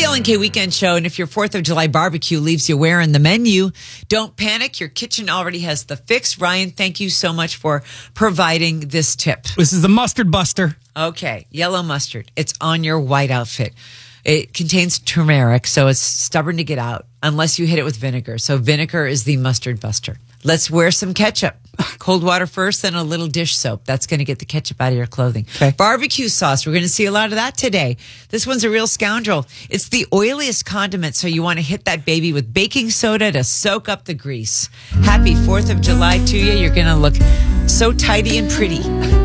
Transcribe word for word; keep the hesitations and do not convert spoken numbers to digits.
L N K Weekend Show, and if your fourth of July barbecue leaves you wearing the menu, don't panic. Your kitchen already has the fix. Ryan, thank you so much for providing this tip. This is the Mustard Buster. Okay, yellow mustard. It's on your white outfit. It contains turmeric, so it's stubborn to get out unless you hit it with vinegar. So vinegar is the mustard buster. Let's wear some ketchup. Cold water first, then a little dish soap. That's going to get the ketchup out of your clothing. Okay. Barbecue sauce. We're going to see a lot of that today. This one's a real scoundrel. It's the oiliest condiment, so you want to hit that baby with baking soda to soak up the grease. Happy fourth of July to you. You're going to look so tidy and pretty.